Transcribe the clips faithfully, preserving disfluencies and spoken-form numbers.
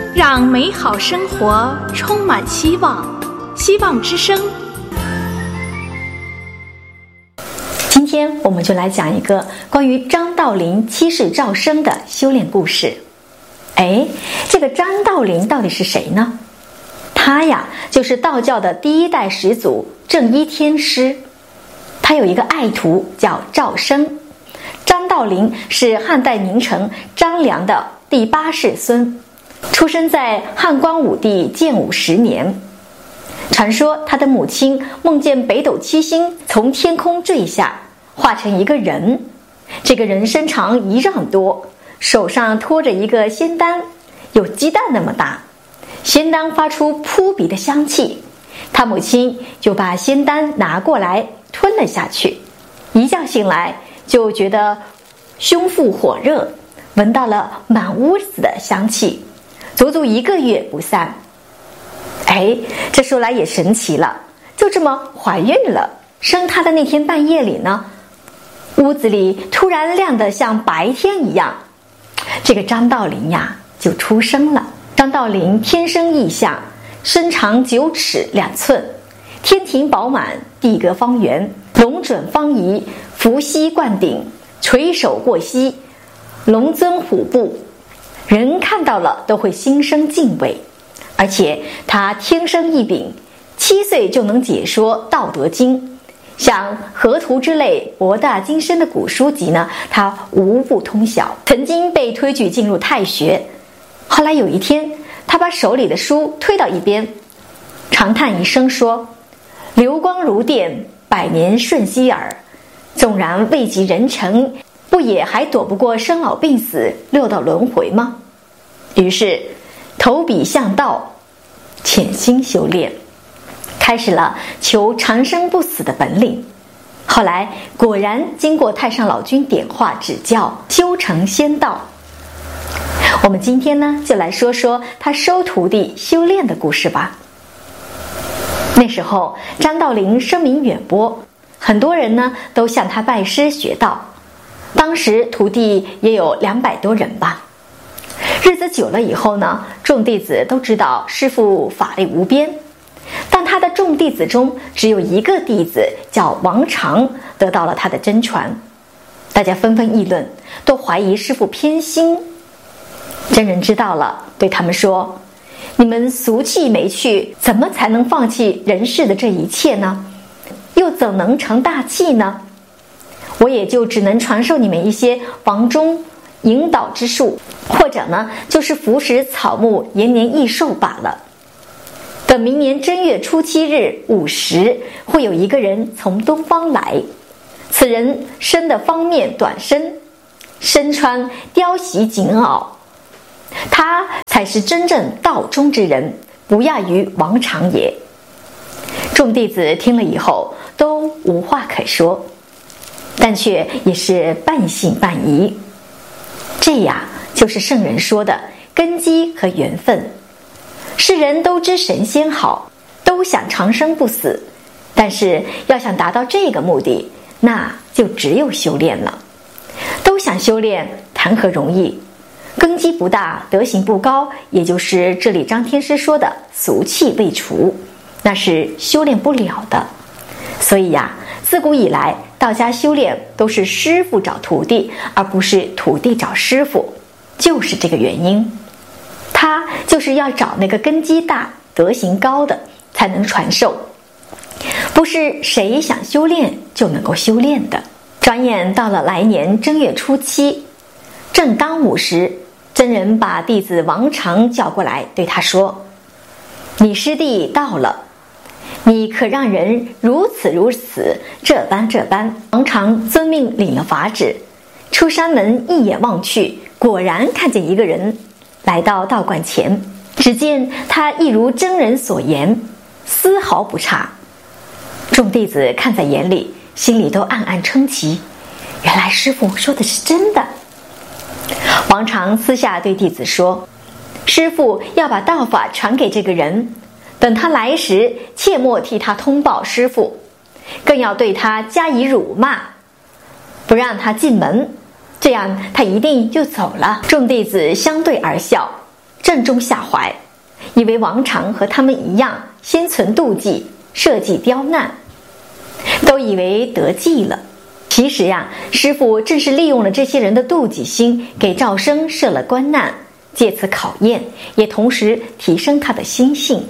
让美好生活充满希望。希望之声。 今天我们就来讲一个关于张道陵七世赵升的修炼故事。哎，这个张道陵到底是谁呢？他呀，就是道教的第一代始祖正一天师。他有一个爱徒叫赵升。张道陵是汉代名臣张良的第八世孙，出生在汉光武帝建武十年。传说他的母亲梦见北斗七星从天空坠下，化成一个人，这个人身长一丈多，手上托着一个仙丹，有鸡蛋那么大。仙丹发出扑鼻的香气，他母亲就把仙丹拿过来吞了下去。一觉醒来就觉得胸腹火热，闻到了满屋子的香气，足足一个月不散。哎，这说来也神奇了，就这么怀孕了。生她的那天半夜里呢，屋子里突然亮得像白天一样，这个张道陵呀就出生了。张道陵天生异象，身长九尺两寸，天庭饱满，地阁方圆，龙准方仪，伏羲冠顶，垂手过膝，龙尊虎步，人看到了都会心生敬畏。而且他天生异禀，七岁就能解说《道德经》，像河图之类博大精深的古书籍呢，他无不通晓，曾经被推举进入太学。后来有一天，他把手里的书推到一边，长叹一声说：“流光如电，百年瞬息耳。纵然位极人臣，不也还躲不过生老病死六道轮回吗？”于是投笔向道，潜心修炼，开始了求长生不死的本领。后来果然经过太上老君点化指教，修成仙道。我们今天呢，就来说说他收徒弟修炼的故事吧。那时候张道陵声名远播，很多人呢都向他拜师学道，当时徒弟也有两百多人吧。日子久了以后呢，众弟子都知道师父法力无边，但他的众弟子中只有一个弟子叫王常得到了他的真传，大家纷纷议论，都怀疑师父偏心。真人知道了，对他们说：“你们俗气没趣，怎么才能放弃人世的这一切呢？又怎能成大器呢？我也就只能传授你们一些房中引导之术，或者呢，就是服食草木，延年益寿罢了。等明年正月初七日午时，会有一个人从东方来，此人身的方面短身，身穿貂席锦袄，他才是真正道中之人，不亚于王常也。”众弟子听了以后都无话可说，但却也是半信半疑。这呀，就是圣人说的根基和缘分。世人都知神仙好，都想长生不死，但是要想达到这个目的，那就只有修炼了。都想修炼，谈何容易？根基不大，德行不高，也就是这里张天师说的俗气未除，那是修炼不了的。所以呀，自古以来道家修炼都是师傅找徒弟，而不是徒弟找师傅，就是这个原因。他就是要找那个根基大、德行高的才能传授，不是谁想修炼就能够修炼的。转眼到了来年正月初七，正当午时，真人把弟子王常叫过来，对他说：“你师弟到了，你可让人如此如此，这般这般。”王常遵命领了法旨，出山门一眼望去，果然看见一个人来到道观前，只见他一如真人所言，丝毫不差。众弟子看在眼里，心里都暗暗称奇，原来师父说的是真的。王常私下对弟子说：“师父要把道法传给这个人，等他来时，切莫替他通报师父，更要对他加以辱骂，不让他进门，这样他一定就走了。”众弟子相对而笑， 正中下怀，以为王常和他们一样心存妒忌，设计刁难，都以为得计了。其实呀，师父正是利用了这些人的妒忌心，给赵生设了关难，借此考验，也同时提升他的心性。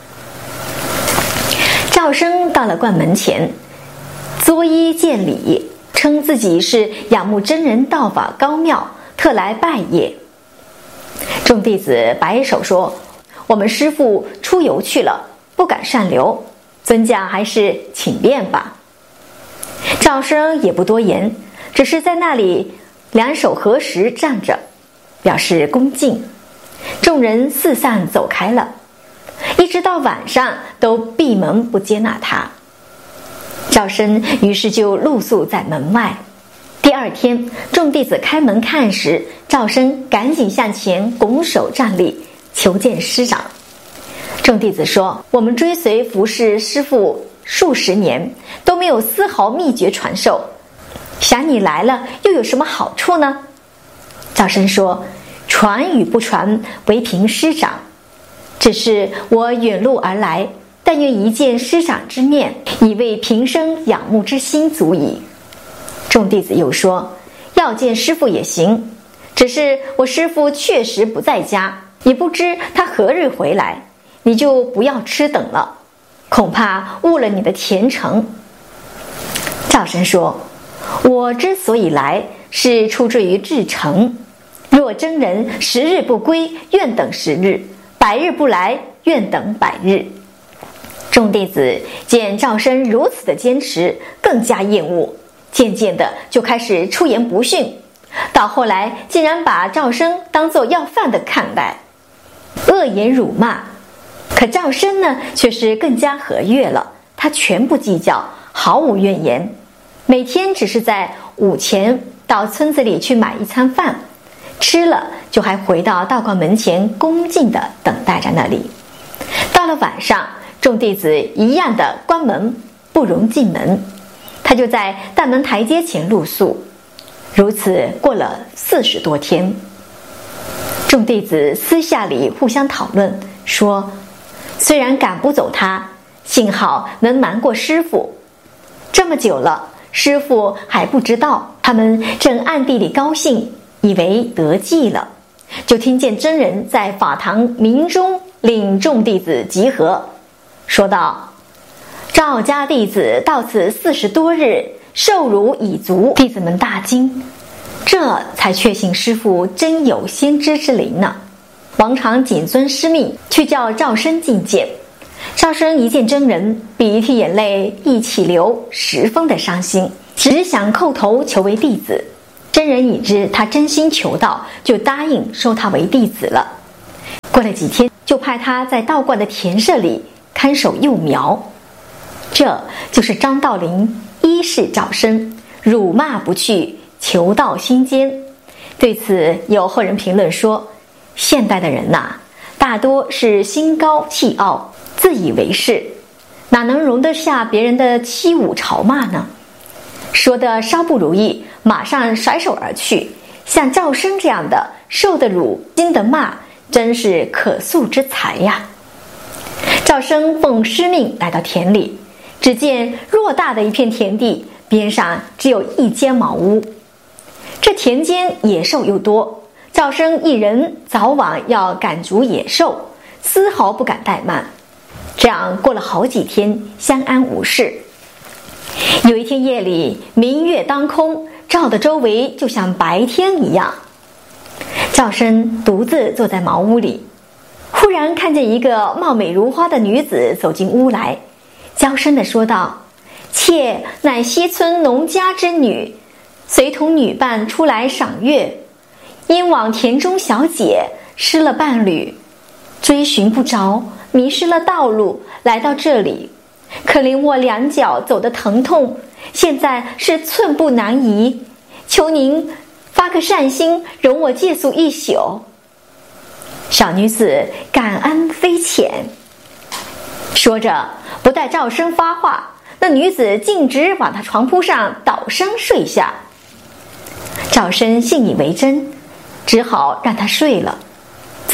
赵生到了观门前，作揖见礼，称自己是仰慕真人道法高妙，特来拜谒。众弟子摆手说：“我们师父出游去了，不敢擅留，尊驾还是请便吧。”赵生也不多言，只是在那里两手合十站着，表示恭敬。众人四散走开了，一直到晚上都闭门不接纳他。赵生于是就露宿在门外。第二天，众弟子开门看时，赵生赶紧向前拱手站立，求见师长。众弟子说：“我们追随服侍师父数十年，都没有丝毫秘诀传授，想你来了又有什么好处呢？”赵生说：“传与不传，唯凭师长。只是我远路而来，但愿一见师长之面，以为平生仰慕之心足矣。”众弟子又说：“要见师父也行，只是我师父确实不在家，也不知他何日回来，你就不要吃等了，恐怕误了你的前程。”赵生说：“我之所以来，是出自于至诚。若真人十日不归，愿等十日；百日不来，愿等百日。”众弟子见赵生如此的坚持，更加厌恶，渐渐的就开始出言不逊，到后来竟然把赵生当作要饭的看待，恶言辱骂。可赵生呢，却是更加和悦了，他全不计较，毫无怨言，每天只是在午前到村子里去买一餐饭，吃了就还回到道观门前恭敬地等待在那里。到了晚上，众弟子一样的关门，不容进门，他就在大门台阶前露宿。如此过了四十多天。众弟子私下里互相讨论，说虽然赶不走他，幸好能瞒过师父。这么久了，师父还不知道，他们正暗地里高兴，以为得计了。就听见真人在法堂明中领众弟子集合，说道：“赵家弟子到此四十多日，受辱已足。”弟子们大惊，这才确信师父真有先知之灵呢。王常谨遵师命，去叫赵生觐见。赵生一见真人，鼻涕眼泪一起流，十分的伤心，只想叩头求为弟子。真人已知他真心求道，就答应收他为弟子了。过了几天，就派他在道观的田舍里看守幼苗。这就是张道陵一世赵生，辱骂不去，求道心坚。对此，有后人评论说，现代的人呐、啊，大多是心高气傲，自以为是，哪能容得下别人的欺侮嘲骂呢？说的稍不如意，马上甩手而去。像赵生这样的，受的辱，经的骂，真是可塑之才呀。赵生奉师命来到田里，只见偌大的一片田地，边上只有一间茅屋。这田间野兽又多，赵生一人早晚要赶逐野兽，丝毫不敢怠慢。这样过了好几天，相安无事。有一天夜里，明月当空，照得周围就像白天一样。赵生独自坐在茅屋里，忽然看见一个貌美如花的女子走进屋来，娇声地说道：“妾乃西村农家之女，随同女伴出来赏月，因往田中小姐失了伴侣，追寻不着，迷失了道路，来到这里。可怜我两脚走得疼痛，现在是寸步难移，求您发个善心，容我借宿一宿。”小女子感恩非浅。说着，不待赵生发话，那女子径直往他床铺上倒身睡下。赵生信以为真，只好让他睡了，自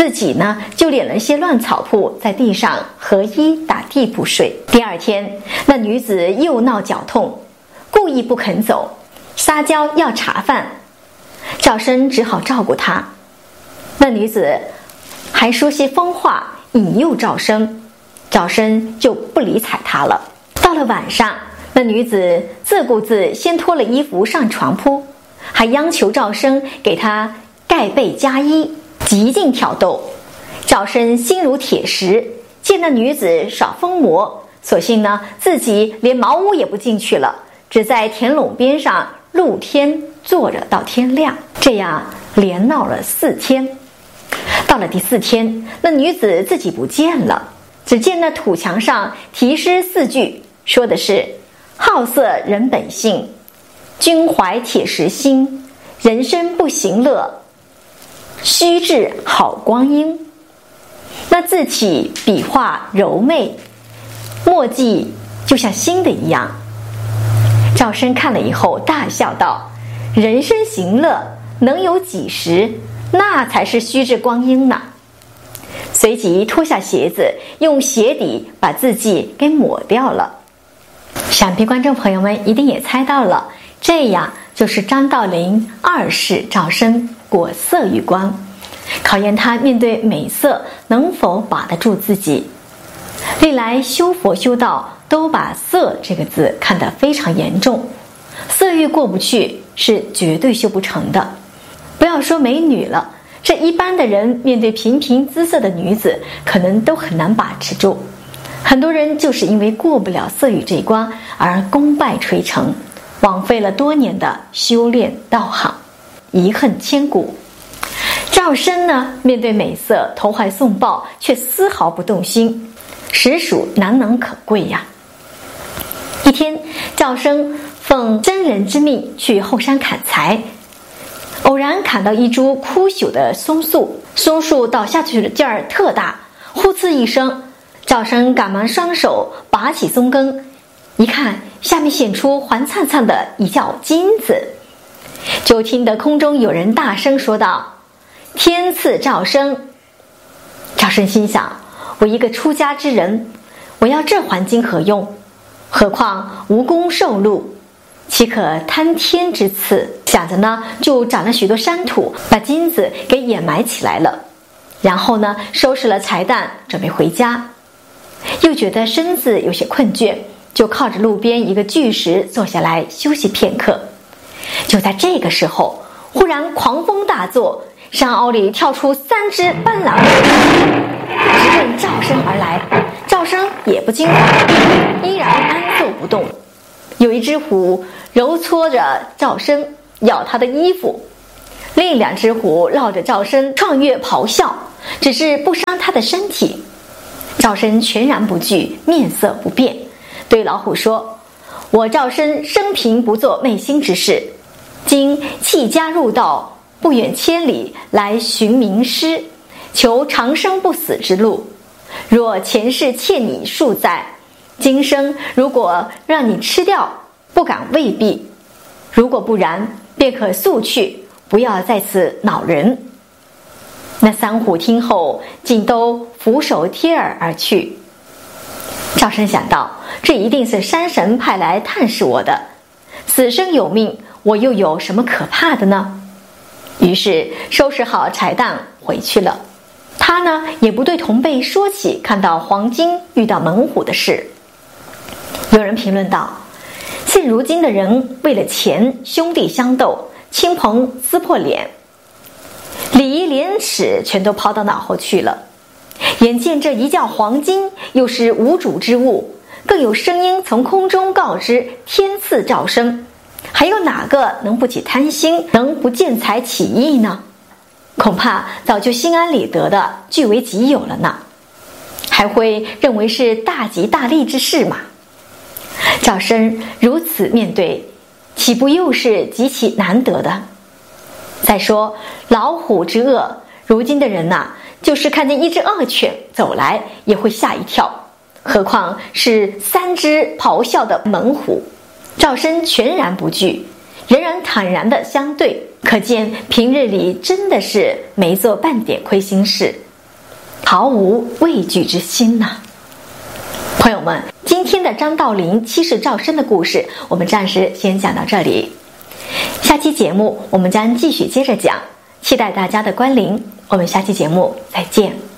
自己呢就敛了些乱草铺在地上合衣打地铺睡。第二天，那女子又闹脚痛，故意不肯走，撒娇要茶饭，赵生只好照顾她。那女子还说些疯话引诱赵生，赵生就不理睬她了。到了晚上，那女子自顾自先脱了衣服上床铺，还央求赵生给她盖被加衣，极尽挑逗。赵生心如铁石，见那女子耍疯魔，索性呢自己连茅屋也不进去了，只在田垄边上露天坐着到天亮。这样连闹了四天。到了第四天，那女子自己不见了，只见那土墙上题诗四句，说的是好色人本性，君怀铁石心，人生不行乐，须至好光阴。那字体笔画柔媚，墨迹就像新的一样。赵生看了以后大笑道，人生行乐能有几时，那才是虚掷光阴呢。随即脱下鞋子，用鞋底把字迹给抹掉了。闪屏观众朋友们一定也猜到了，这样就是张道陵二世赵生果色欲光，考验他面对美色能否把得住自己。历来修佛修道都把色这个字看得非常严重，色欲过不去是绝对修不成的。不要说美女了，这一般的人面对平平姿色的女子，可能都很难把持住。很多人就是因为过不了色欲这一关而功败垂成，枉费了多年的修炼道行，遗恨千古。赵生呢，面对美色投怀送抱，却丝毫不动心，实属难能可贵呀。一天，赵生奉真人之命去后山砍柴，偶然砍到一株枯朽的松树，松树倒下去的劲儿特大，呼呲一声，赵生赶忙双手拔起松根，一看下面显出黄灿灿的一角金子，就听得空中有人大声说道，天赐赵生。赵生心想，我一个出家之人，我要这黄金何用？何况无功受禄，岂可贪天之赐？想着呢，就长了许多山土，把金子给掩埋起来了。然后呢，收拾了柴担，准备回家。又觉得身子有些困倦，就靠着路边一个巨石坐下来休息片刻。就在这个时候，忽然狂风大作，山坳里跳出三只斑斓虎，直奔赵生而来。赵生也不惊慌，依然安坐不动。有一只虎揉搓着赵生，咬他的衣服；另两只虎绕着赵生创跃咆哮，只是不伤他的身体。赵生全然不惧，面色不变，对老虎说，我赵生生平不做昧心之事，今弃家入道，不远千里来寻名师，求长生不死之路。若前世欠你数载，今生如果让你吃掉，不敢未必；如果不然，便可速去，不要在此恼人。那三虎听后，竟都俯首贴耳而去。赵生想到，这一定是山神派来探视我的，死生有命，我又有什么可怕的呢？于是收拾好柴担回去了。他呢，也不对同辈说起看到黄金遇到猛虎的事。有人评论道，现如今的人为了钱兄弟相斗，亲朋撕破脸，礼仪廉耻全都抛到脑后去了。眼见这一窖黄金又是无主之物，更有声音从空中告知天赐赵生，还有哪个能不起贪心，能不见财起意呢？恐怕早就心安理得的据为己有了呢，还会认为是大吉大利之事吗？赵生如此面对，岂不又是极其难得的？再说老虎之恶，如今的人呐、啊，就是看见一只恶犬走来也会吓一跳，何况是三只咆哮的猛虎。赵生全然不惧，仍然坦然地相对，可见平日里真的是没做半点亏心事， 毫无畏惧之心呢？朋友们，今天的张道陵七世赵升的故事，我们暂时先讲到这里。下期节目我们将继续接着讲，期待大家的光临。我们下期节目再见。